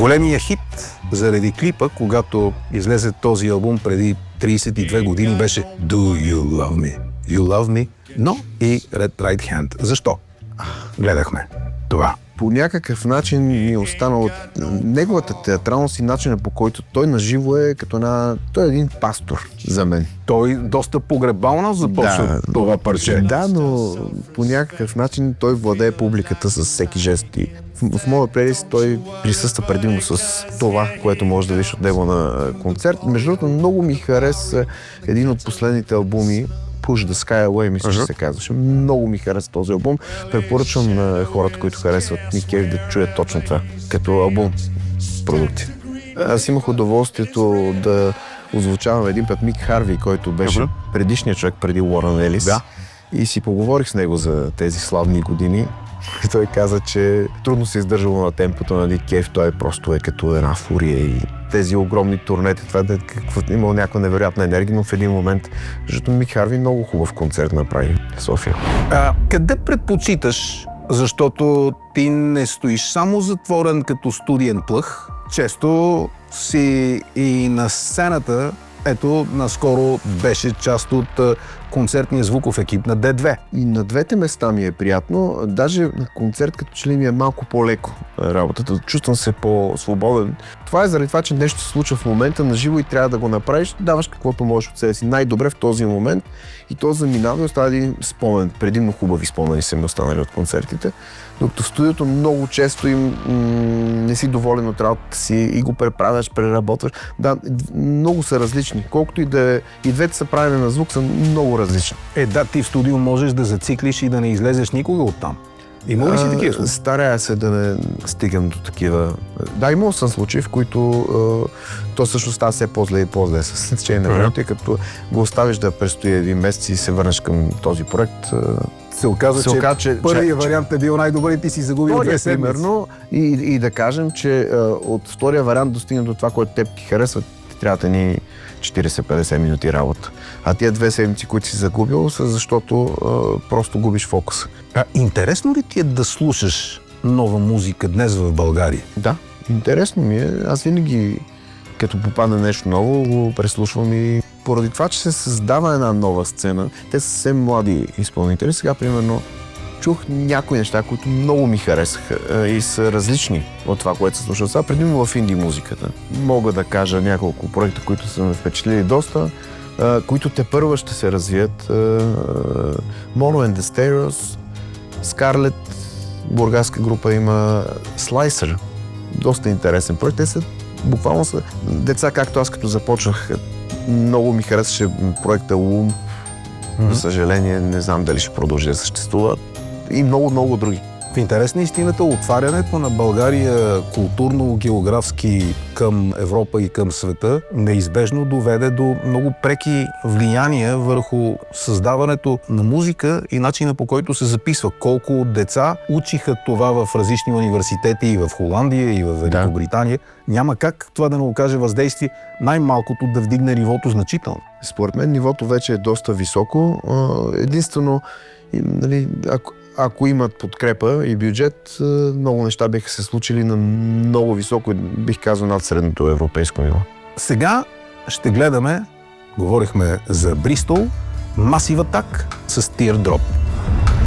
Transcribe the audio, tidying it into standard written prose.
Големия хит заради клипа, когато излезе този албум преди 32 години, беше Do You Love Me? You Love Me? Но и Red Right Hand. Защо? Гледахме това. По някакъв начин ми е останал неговата театралност и начинът, по който той наживо е като той е един пастор за мен. Той доста погребално започва това парче. Да, но по някакъв начин той владее публиката с всеки жест. И в моя плейлист той присъства предимно с това, което може да видиш от него на концерт. Между другото, много ми хареса един от последните албуми, Push the Sky Away, мисля, че се казваше. Много ми хареса този албум. Препоръчвам на хората, които харесват Ник Кейв, да чуят точно това, като албум продукти. Аз имах удоволствието да озвучавам един път Мик Харви, който беше предишният човек преди Уорън Елис. Да. И си поговорих с него за тези славни години. И той каза, че трудно се издържало на темпото на Ник Кейв. Той просто е като една фурия и тези огромни турнети, това да имал някаква невероятна енергия, но в един момент, защото Мик Харви много хубав концерт направи в София. Къде предпочиташ, защото ти не стоиш само затворен като студиен плъх, често си и на сцената. Ето, наскоро беше част от концертния звуков екип на D2. И на двете места ми е приятно. Даже на концерт като че ли ми е малко по-леко работата. Чувствам се по-свободен. Това е заради това, че нещо се случва в момента на живо и трябва да го направиш. Даваш каквото можеш от себе си най-добре в този момент. И то заминава и остава един спомен. Предимно хубави спомени са ми останали от концертите. Докато в студиото много често не си доволен от работата си и го преправяш, преработваш. Да, много са различни. Колкото и да е, и двете са правени на звук, са много различни. Да, ти в студио можеш да зациклиш и да не излезеш никога оттам. Има ли си такива случаи? Старая се да не стигам до такива. Да, имал съм случаи, в които то всъщност става все по-зле и по-зле с течение на времето, като го оставиш да престои един месец и се върнеш към този проект. Се оказа, че първият вариант е бил най-добър и ти си загубил 2 седмици. Примерно, и да кажем, че от втория вариант достигна до това, което теб ти харесва, ти трябва да ни 40-50 минути работа. А тия 2 седмици, които си загубил, са защото просто губиш фокуса. Интересно ли ти е да слушаш нова музика днес в България? Да, интересно ми е. Аз винаги, като попадне нещо ново, го преслушвам и поради това, че се създава една нова сцена. Те са съвсем млади изпълнители. Сега, примерно, чух някои неща, които много ми харесаха и са различни от това, което се случва сега, предимно в инди музиката. Мога да кажа няколко проекта, които са ме впечатлили доста, които тепърва ще се развият. Mono and the Stereos, Scarlet, бургаска група има Slicer. Доста интересен проект. Те са буквално са деца, както аз като започнах. Много ми харесваше проекта Лум. За съжаление, не знам дали ще продължи да съществува. И много други. В интерес на истината, отварянето на България културно-географски към Европа и към света неизбежно доведе до много преки влияния върху създаването на музика и начина, по който се записва. Колко деца учиха това в различни университети и в Холандия, и в Великобритания. Няма как това да не окаже въздействие, най-малкото да вдигне нивото значително. Според мен нивото вече е доста високо. Единствено, нали, ако имат подкрепа и бюджет, много неща биха се случили на много високо, бих казал, над средното европейско ниво. Сега ще гледаме, говорихме за Бристол, Massive Attack с Teardrop.